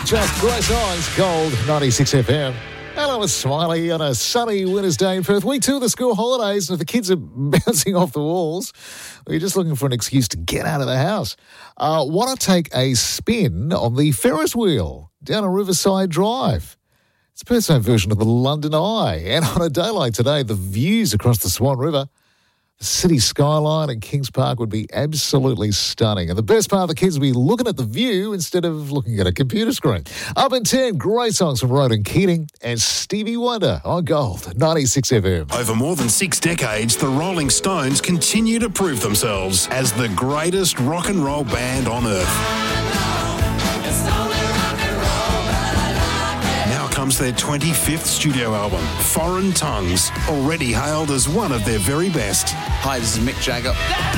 Just Grace Eyes, Gold 96 FM. Hello, it's Smiley on a sunny winter's day in Perth. Week 2 of the school holidays, and if the kids are bouncing off the walls, or you're just looking for an excuse to get out of the house, why not take a spin on the Ferris wheel down a Riverside Drive? It's Perth's own version of the London Eye. And on a day like today, the views across the Swan River, the city skyline and Kings Park would be absolutely stunning. And the best part, the kids will be looking at the view instead of looking at a computer screen. Up in 10, great songs from Ronan Keating and Stevie Wonder on Gold 96 FM. Over more than 6 decades, the Rolling Stones continue to prove themselves as the greatest rock and roll band on earth. Comes their 25th studio album, Foreign Tongues, already hailed as one of their very best. Hi, this is Mick Jagger.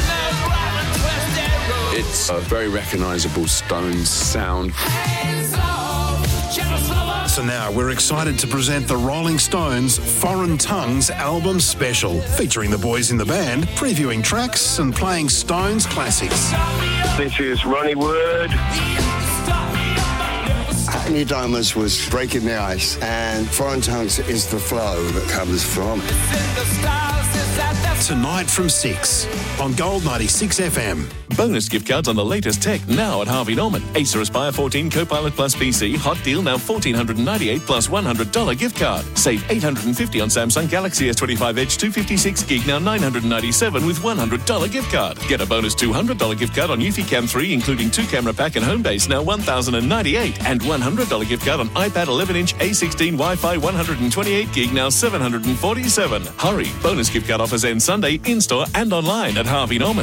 It's a very recognisable Stones sound. So now we're excited to present the Rolling Stones Foreign Tongues album special, featuring the boys in the band, previewing tracks and playing Stones classics. This is Ronnie Wood. New Diamonds was breaking the ice, and Foreign Tongues is the flow that comes from it. Tonight from 6 on Gold 96 FM. Bonus gift cards on the latest tech now at Harvey Norman. Acer Aspire 14 Copilot Plus PC, hot deal now $1,498 plus $100 gift card. Save $850 on Samsung Galaxy S25 Edge 256 gig, now $997 with $100 gift card. Get a bonus $200 gift card on Eufy Cam 3, including 2-camera pack and home base, now $1,098, and $100 gift card on iPad 11-inch A16 Wi-Fi 128 gig, now $747. Hurry! Bonus gift card offers end Sunday in-store and online at Harvey Norman.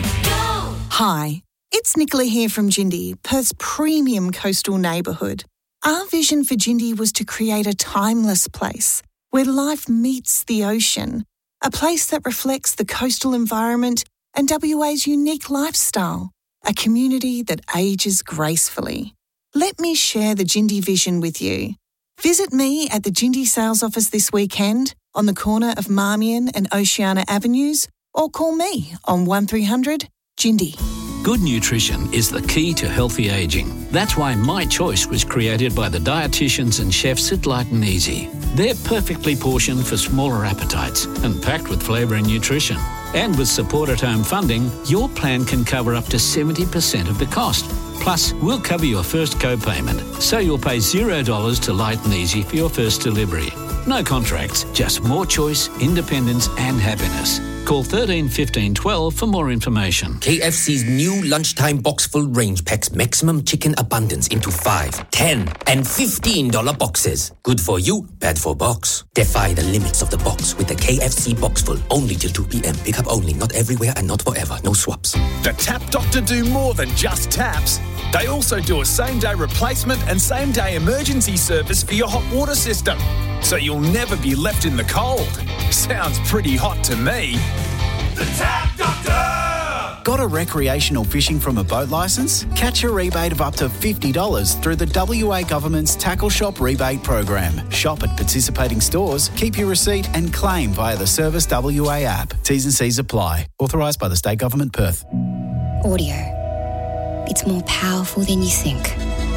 Hi, it's Nicola here from Jindy, Perth's premium coastal neighbourhood. Our vision for Jindy was to create a timeless place where life meets the ocean, a place that reflects the coastal environment and WA's unique lifestyle, a community that ages gracefully. Let me share the Jindy vision with you. Visit me at the Jindy sales office this weekend on the corner of Marmion and Oceana Avenues, or call me on 1300 Jindy. Good nutrition is the key to healthy ageing. That's why My Choice was created by the dietitians and chefs at Light and Easy. They're perfectly portioned for smaller appetites and packed with flavour and nutrition. And with support at home funding, your plan can cover up to 70% of the cost. Plus, we'll cover your first co-payment, so you'll pay $0 to Light and Easy for your first delivery. No contracts, just more choice, independence and happiness. Call 13 15 12 for more information. KFC's new lunchtime box full range packs maximum chicken abundance into 5, 10 and $15 boxes. Good for you, bad for box. Defy the limits of the box with the KFC box full, only till 2 p.m. Pick up only, not everywhere and not forever. No swaps. The Tap Doctor do more than just taps. They also do a same-day replacement and same-day emergency service for your hot water system, so you'll never be left in the cold. Sounds pretty hot to me. The Tap Doctor! Got a recreational fishing from a boat licence? Catch a rebate of up to $50 through the WA Government's Tackle Shop rebate program. Shop at participating stores, keep your receipt and claim via the Service WA app. T's and C's apply. Authorised by the State Government, Perth. Audio. It's more powerful than you think.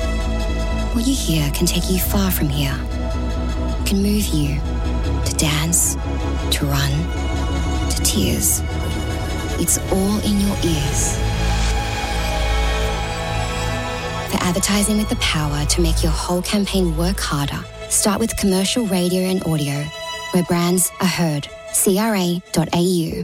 What you hear can take you far from here. It can move you to dance, to run, to tears. It's all in your ears. For advertising with the power to make your whole campaign work harder, start with commercial radio and audio, where brands are heard. CRA.au.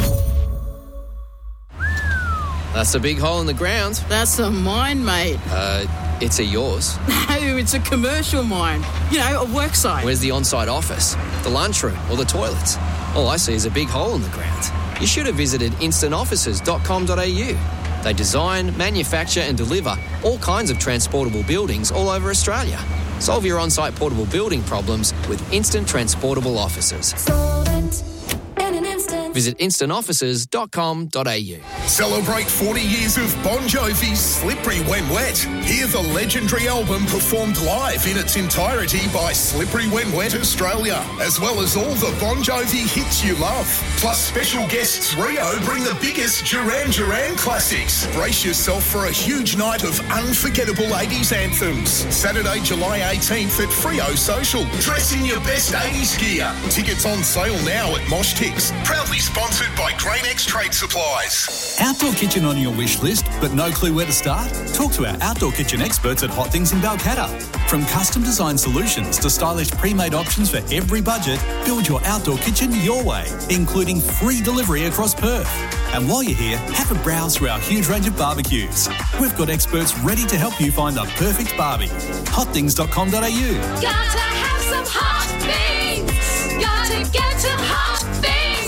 That's a big hole in the ground. That's a mine, mate. It's a yours. No, it's a commercial mine. You know, a work site. Where's the on-site office, the lunchroom, or the toilets? All I see is a big hole in the ground. You should have visited instantoffices.com.au. They design, manufacture and deliver all kinds of transportable buildings all over Australia. Solve your on-site portable building problems with Instant Transportable Offices. Solvent in an instant. Visit instantofficers.com.au. Celebrate 40 years of Bon Jovi's Slippery When Wet. Hear the legendary album performed live in its entirety by Slippery When Wet Australia, as well as all the Bon Jovi hits you love. Plus special guests Rio bring the biggest Duran Duran classics. Brace yourself for a huge night of unforgettable 80s anthems. Saturday, July 18th at Freo Social. Dress in your best 80s gear. Tickets on sale now at Mosh Tix. Proudly sponsored by GrainX Trade Supplies. Outdoor kitchen on your wish list, but no clue where to start? Talk to our outdoor kitchen experts at Hot Things in Balcatta. From custom design solutions to stylish pre-made options for every budget, build your outdoor kitchen your way, including free delivery across Perth. And while you're here, have a browse through our huge range of barbecues. We've got experts ready to help you find the perfect barbie. Hotthings.com.au. Gotta have some hot things. Gotta get some hot things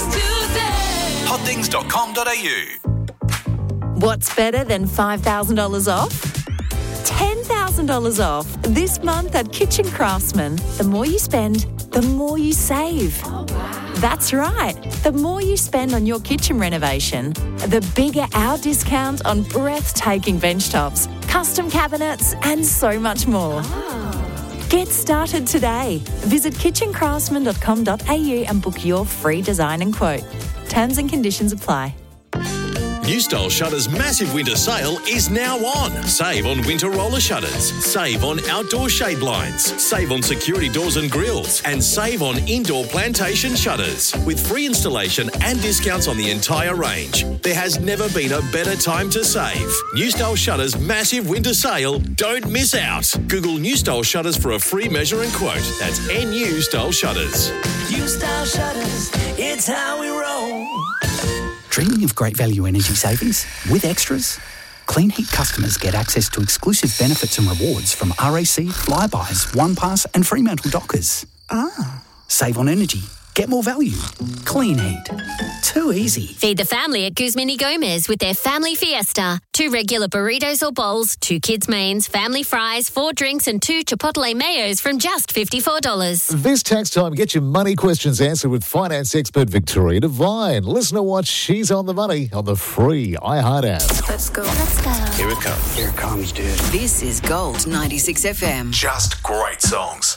today. Hotthings.com.au. What's better than $5,000 off? $10,000 off this month at Kitchen Craftsman. The more you spend, the more you save. That's right. The more you spend on your kitchen renovation, the bigger our discount on breathtaking bench tops, custom cabinets, and so much more. Get started today. Visit kitchencraftsman.com.au and book your free design and quote. Terms and conditions apply. New Style Shutters' massive winter sale is now on. Save on winter roller shutters. Save on outdoor shade blinds. Save on security doors and grills. And save on indoor plantation shutters. With free installation and discounts on the entire range. There has never been a better time to save. New Style Shutters' massive winter sale. Don't miss out. Google New Style Shutters for a free measure and quote. That's NU Style Shutters. New Style Shutters, it's how we roll. Dreaming of great value energy savings? With extras? Clean Heat customers get access to exclusive benefits and rewards from RAC, Flybuys, OnePass and Fremantle Dockers. Save on energy. Get more value. Clean Heat. Too easy. Feed the family at Guzman y Gomez with their Family Fiesta. 2 regular burritos or bowls, 2 kids' mains, family fries, 4 drinks and 2 Chipotle mayos from just $54. This tax time, get your money questions answered with finance expert Victoria Devine. Listen to what she's on the money on the free iHeart app. Let's go. Here it comes. Here it comes, dude. This is Gold 96 FM. Just great songs.